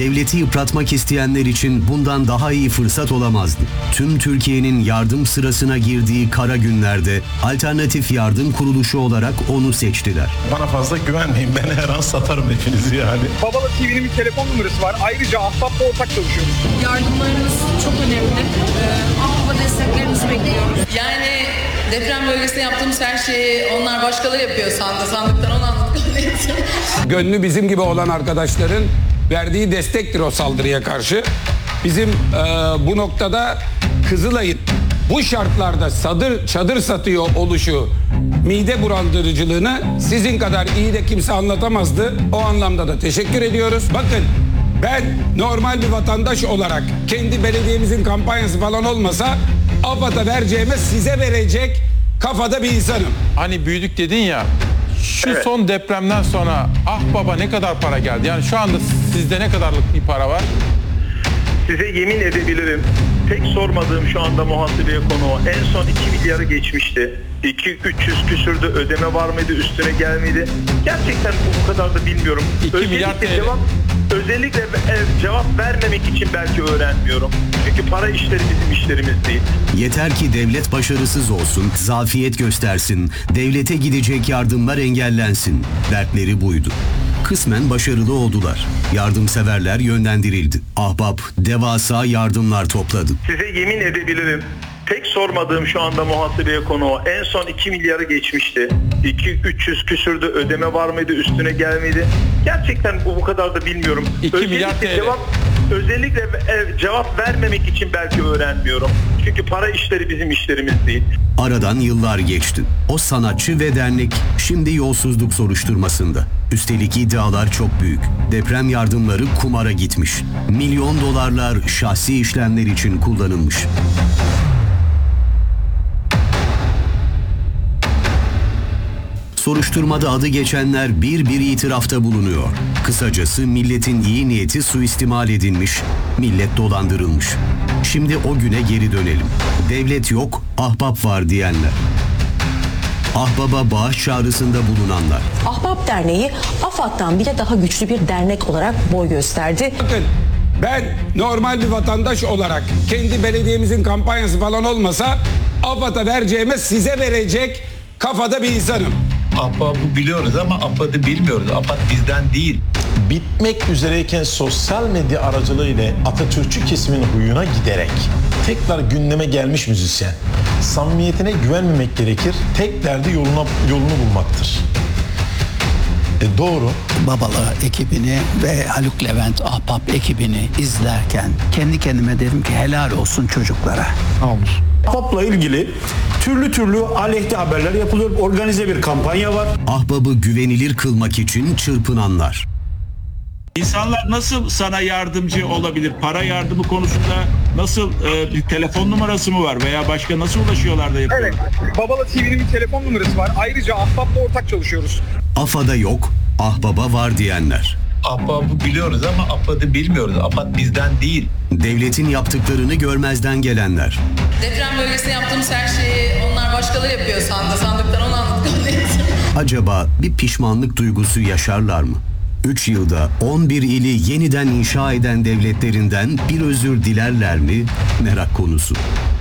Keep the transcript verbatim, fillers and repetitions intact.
Devleti yıpratmak isteyenler için bundan daha iyi fırsat olamazdı. Tüm Türkiye'nin yardım sırasına girdiği kara günlerde alternatif yardım kuruluşu olarak onu seçtiler. Bana fazla güvenmeyin. Ben her an satarım hepinizi yani. Babala T V'nin bir telefon numarası var. Ayrıca Ahbap'la ortak çalışıyoruz. Yardımlarınız çok önemli. Ee, Ahbap'a desteklerinizi bekliyoruz. Yani deprem bölgesinde yaptığımız her şeyi onlar başkaları yapıyor sandı. Sandıktan onu anladık. Gönlü bizim gibi olan arkadaşların verdiği destektir o saldırıya karşı. Bizim e, bu noktada Kızılay'ın bu şartlarda sadır, çadır satıyor oluşu, mide bulandırıcılığını sizin kadar iyi de kimse anlatamazdı. O anlamda da teşekkür ediyoruz. Bakın, ben normal bir vatandaş olarak kendi belediyemizin kampanyası falan olmasa AFAD'a vereceğime size verecek kafada bir insanım. Hani büyüdük dedin ya, şu evet. Son depremden sonra ah baba ne kadar para geldi? Yani şu anda sizde ne kadarlık bir para var? Size yemin edebilirim. Tek sormadığım şu anda muhasebeye konu o. En son iki milyarı geçmişti. iki üç yüz küsürde ödeme var mıydı, üstüne gelmedi. Gerçekten bu, bu kadar da bilmiyorum. iki milyar T L. Cevap, özellikle e, cevap vermemek için belki öğrenmiyorum. Çünkü para işleri bizim işlerimiz değil. Yeter ki devlet başarısız olsun, zafiyet göstersin, devlete gidecek yardımlar engellensin. Dertleri buydu. Kısmen başarılı oldular. Yardımseverler yönlendirildi. Ahbap devasa yardımlar topladı. Size yemin edebilirim. Tek sormadığım şu anda muhasebeye konu o. En son iki milyarı geçmişti. iki üç yüz küsürde ödeme var mıydı, üstüne gelmedi. Gerçekten bu, bu kadar da bilmiyorum. iki milyar T L. Cevap, özellikle e, cevap vermemek için belki öğrenmiyorum. Çünkü para işleri bizim işlerimiz değil. Aradan yıllar geçti. O sanatçı ve dernek şimdi yolsuzluk soruşturmasında. Üstelik iddialar çok büyük. Deprem yardımları kumara gitmiş. Milyon dolarlar şahsi işlemler için kullanılmış. Soruşturmada adı geçenler bir bir itirafta bulunuyor. Kısacası milletin iyi niyeti suistimal edilmiş, millet dolandırılmış. Şimdi o güne geri dönelim. Devlet yok, ahbap var diyenler. Ahbaba bağış çağrısında bulunanlar. Ahbap Derneği AFAD'dan bile daha güçlü bir dernek olarak boy gösterdi. Bakın, ben normal bir vatandaş olarak kendi belediyemizin kampanyası falan olmasa AFAD'a vereceğime size verecek kafada bir insanım. AFAD'ı biliyoruz ama AFAD'ı bilmiyoruz. AFAD bizden değil. Bitmek üzereyken sosyal medya aracılığıyla Atatürkçü kesimin huyuna giderek tekrar gündeme gelmiş müzisyen. Samimiyetine güvenmemek gerekir. Tek derdi yoluna, yolunu bulmaktır. E doğru. Babala ekibini ve Haluk Levent Ahbap ekibini izlerken kendi kendime dedim ki helal olsun çocuklara. Olmuş. Ahbap'la ilgili türlü türlü aleyhte haberler yapılıyor. Organize bir kampanya var. Ahbabı güvenilir kılmak için çırpınanlar. İnsanlar nasıl sana yardımcı olabilir? Para yardımı konusunda nasıl e, bir telefon numarası mı var veya başka nasıl ulaşıyorlar da yapıyorlar? Evet. Babala T V'nin bir telefon numarası var. Ayrıca Ahbap'la ortak çalışıyoruz. AFAD'a yok, ahbaba var diyenler. AFAD'ı biliyoruz ama AFAD'ı bilmiyoruz. AFAD bizden değil. Devletin yaptıklarını görmezden gelenler. Deprem bölgesinde yaptığımız her şeyi onlar başkaları yapıyor sandı. Sandıktan onu anladık. Acaba bir pişmanlık duygusu yaşarlar mı? üç yılda on bir ili yeniden inşa eden devletlerinden bir özür dilerler mi? Merak konusu.